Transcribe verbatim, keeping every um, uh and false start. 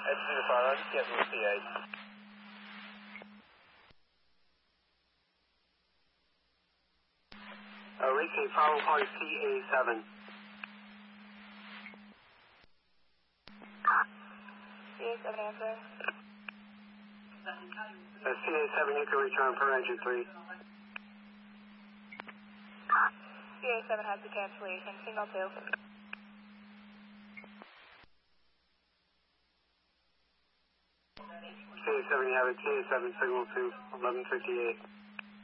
X to the final, just cancel the C A. Uh, Receive follow point C A seven. C A seven answer. Uh, C A seven, you can return per engine three. C A seven has the cancellation, signal two. C A seven, you have a C A seven signal two, eleven fifty-eight.